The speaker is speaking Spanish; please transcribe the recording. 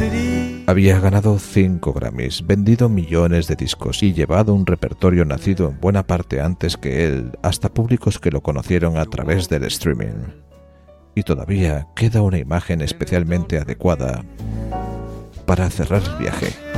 Había ganado 5 Grammys, vendido millones de discos y llevado un repertorio nacido en buena parte antes que él, hasta públicos que lo conocieron a través del streaming. Y todavía queda una imagen especialmente adecuada para cerrar el viaje.